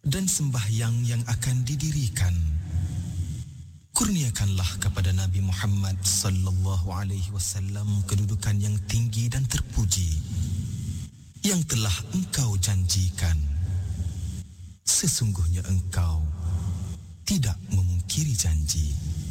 dan sembahyang yang akan didirikan. Kurniakanlah kepada Nabi Muhammad sallallahu alaihi wasallam kedudukan yang tinggi dan terpuji yang telah engkau janjikan. Sesungguhnya engkau tidak memungkiri janji.